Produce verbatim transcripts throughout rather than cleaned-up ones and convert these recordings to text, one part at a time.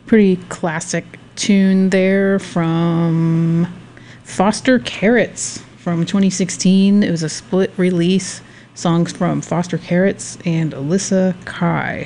Pretty classic tune there from Foster Carrots from twenty sixteen. It was a split release. Songs from Foster Carrots and Alyssa Kai.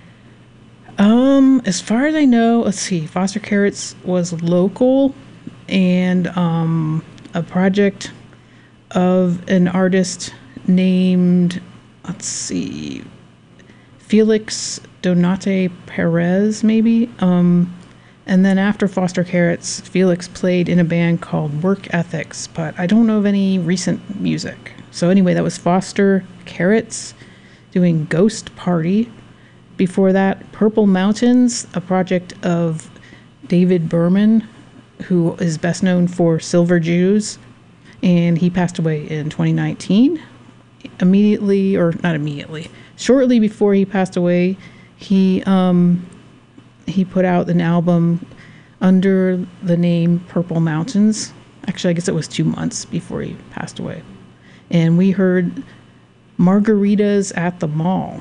Um, as far as I know, let's see, Foster Carrots was local and um, a project of an artist named, let's see, Felix Donate Perez, maybe. Um, and then after Foster Carrots, Felix played in a band called Work Ethics, but I don't know of any recent music. So anyway, that was Foster Carrots doing Ghost Party. Before that, Purple Mountains, a project of David Berman, who is best known for Silver Jews, and he passed away in twenty nineteen. Immediately, or not immediately, shortly before he passed away, he um, he put out an album under the name Purple Mountains. Actually, I guess it was two months before he passed away. And we heard Margaritas at the Mall.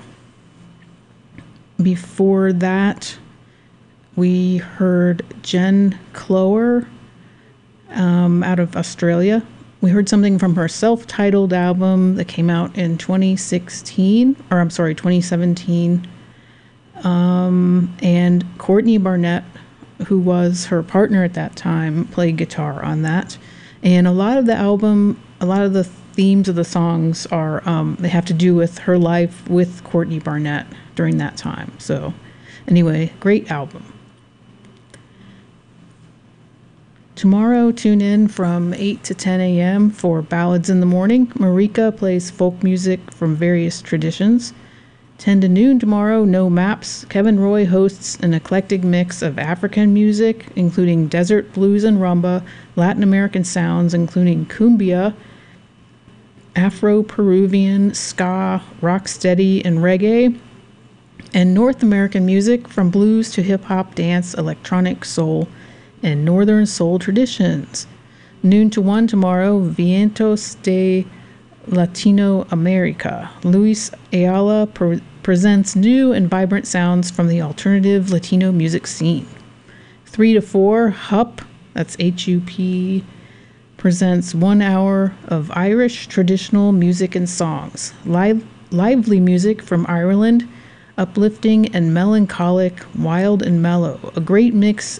Before that, we heard Jen Cloher um, out of Australia. We heard something from her self-titled album that came out in twenty sixteen, or I'm sorry, twenty seventeen. Um, and Courtney Barnett, who was her partner at that time, played guitar on that. And a lot of the album, a lot of the themes of the songs are, um, they have to do with her life with Courtney Barnett during that time. So anyway, great album. Tomorrow, tune in from eight to ten a.m. for Ballads in the Morning. Marika plays folk music from various traditions. ten to noon tomorrow, No Maps. Kevin Roy hosts an eclectic mix of African music, including desert blues and rumba, Latin American sounds, including cumbia, Afro-Peruvian, ska, rocksteady, and reggae, and North American music from blues to hip-hop, dance, electronic, soul, and northern soul traditions. Noon to one tomorrow, Vientos de Latino America. Luis Ayala pre- presents new and vibrant sounds from the alternative Latino music scene. Three to four, Hup, that's H U P, presents one hour of Irish traditional music and songs. Live, lively music from Ireland, uplifting and melancholic, wild and mellow. A great mix